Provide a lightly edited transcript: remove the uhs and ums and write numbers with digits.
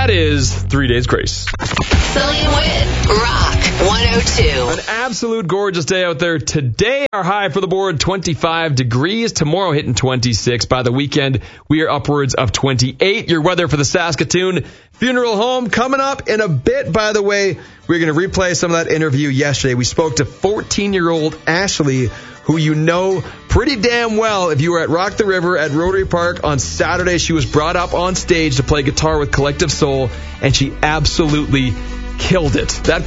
that is 3 Days Grace. Sully and Wit, Rock 102. An absolute gorgeous day out there. Today, our high for the board, 25 degrees. Tomorrow, hitting 26. By the weekend, we are upwards of 28. Your weather for the Saskatoon Funeral Home coming up in a bit. By the way, we're going to replay some of that interview yesterday. We spoke to 14-year-old Ashley, who you know pretty damn well. If you were at Rock the River at Rotary Park on Saturday, she was brought up on stage to play guitar with Collective Soul, and she absolutely killed it. That